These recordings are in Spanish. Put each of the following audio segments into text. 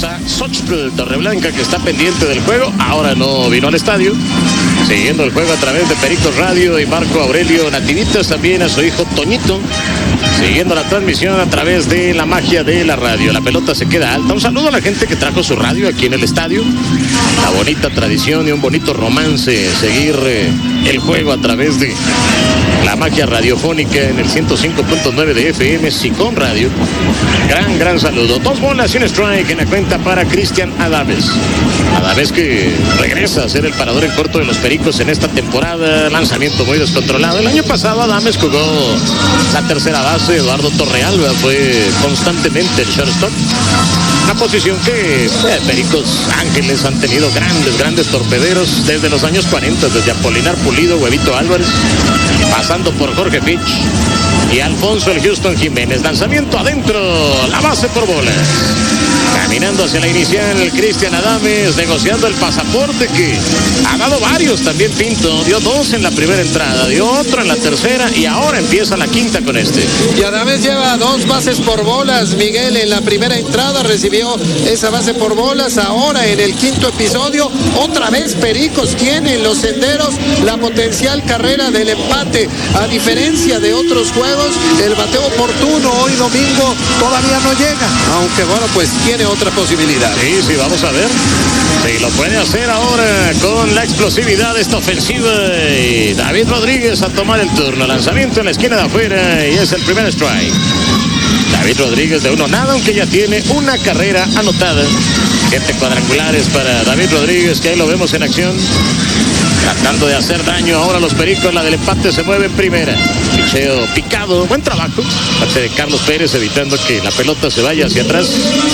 a Xochitl Torreblanca, que está pendiente del juego. Ahora no vino al estadio. Siguiendo el juego a través de Pericos Radio y Marco Aurelio Nativitas, también a su hijo Toñito. Siguiendo la transmisión a través de la magia de la radio. La pelota se queda alta. Un saludo a la gente que trajo su radio aquí en el estadio. La bonita tradición y un bonito romance. Seguir el juego a través de la magia radiofónica en el 105.9 de FM, Sicón Radio. Gran saludo. 2 bolas y un strike en la cuenta para Cristian Adames. Adames que regresa a ser el parador en corto de los Pericos en esta temporada. Lanzamiento muy descontrolado. El año pasado Adames jugó la tercera base. Eduardo Torrealba fue constantemente el shortstop. Una posición que Pericos Ángeles han tenido grandes torpederos desde los años 40, desde Apolinar Pulido, Huevito Álvarez, pasando por Jorge Fitch y Alfonso el Houston Jiménez. Lanzamiento adentro, la base por bolas. Caminando hacia la inicial, Cristian Adames negociando el pasaporte, que ha dado varios también. Pinto dio 2 en la primera entrada, dio otro en la tercera y ahora empieza la quinta con este. Y Adames lleva 2 bases por bolas, Miguel. En la primera entrada recibió esa base por bolas. Ahora en el quinto episodio, otra vez Pericos tiene en los senderos la potencial carrera del empate. A diferencia de otros juegos, el bateo oportuno hoy domingo todavía no llega, aunque bueno, pues tiene otra posibilidad. Sí, vamos a ver si lo puede hacer ahora con la explosividad de esta ofensiva. Y David Rodríguez a tomar el turno. Lanzamiento en la esquina de afuera y es el primer strike. David Rodríguez de 1-0, aunque ya tiene una carrera anotada. 7 cuadrangulares para David Rodríguez, que ahí lo vemos en acción. Tratando de hacer daño ahora los Pericos. La del empate se mueve en primera. Picheo picado. Buen trabajo. Parte de Carlos Pérez, evitando que la pelota se vaya hacia atrás.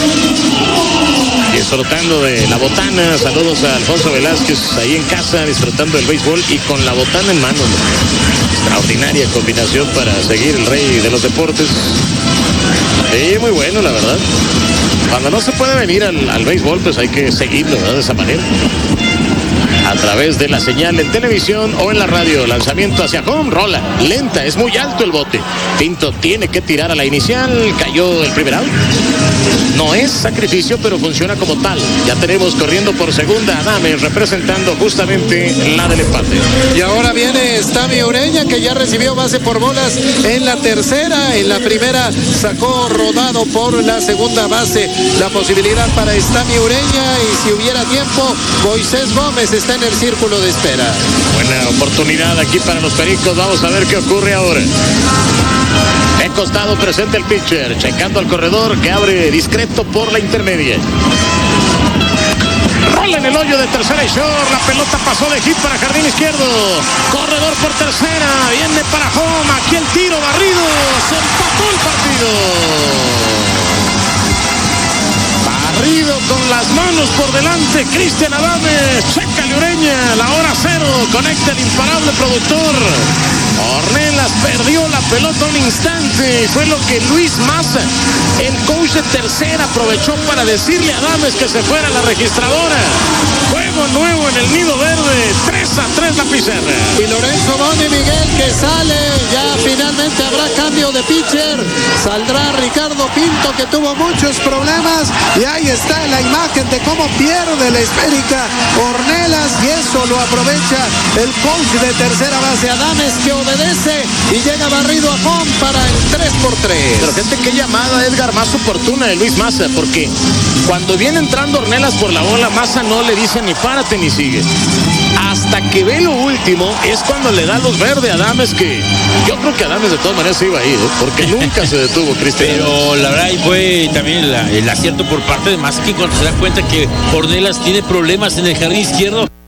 Disfrutando de la botana. Saludos a Alfonso Velázquez ahí en casa, disfrutando del béisbol y con la botana en mano. Extraordinaria combinación para seguir el rey de los deportes. Sí, muy bueno, la verdad. Cuando no se puede venir al béisbol, pues hay que seguirlo, ¿verdad? De esa manera. A través de la señal en televisión o en la radio. Lanzamiento hacia home, rola lenta, es muy alto el bote. Pinto tiene que tirar a la inicial. Cayó el primer out. No es sacrificio, pero funciona como tal. Ya tenemos corriendo por segunda Adames, representando justamente la del empate. Y ahora viene Stami Ureña, que ya recibió base por bolas en la tercera. En la primera sacó rodado por la segunda base. La posibilidad para Stami Ureña, y si hubiera tiempo, Moisés Gómez está en el círculo de espera. Buena oportunidad aquí para los Pericos. Vamos a ver qué ocurre ahora. De costado presente el pitcher, checando al corredor que abre discreto por la intermedia. Rola en el hoyo de tercera y short. La pelota pasó de hit para jardín izquierdo. Corredor por tercera. Viene para home. Aquí el tiro barrido. Se empató el partido. Barrido con las manos por delante Cristian Adames. Checa Ureña. La hora 0. Conecta el imparable productor. Ornelas perdió la pelota un instante. Fue lo que Luis Maza, el coach de tercera, aprovechó para decirle a Adames que se fuera a la registradora. Juego nuevo en el Nido Verde. 3-3 la pizarra. Y Lorenzo Boni, Miguel, que sale. Ya finalmente habrá cambio de pitcher. Saldrá Ricardo Pinto, que tuvo muchos problemas. Y ahí está la imagen de cómo pierde la esférica Ornelas. Y eso lo aprovecha el coach de tercera base Adames, que obedece y llega barrido a home para el 3-3. Pero gente, qué llamada, Edgar, más oportuna de Luis Maza, porque cuando viene entrando Ornelas por la bola, Maza no le dice ni párate ni sigue. Hasta que ve lo último es cuando le da luz verde a Adames, que yo creo que Adames de todas maneras se iba a ir, porque nunca se detuvo, Cristian. Pero la verdad ahí fue también el acierto por parte de Maza, que cuando se da cuenta que Ornelas tiene problemas en el jardín izquierdo,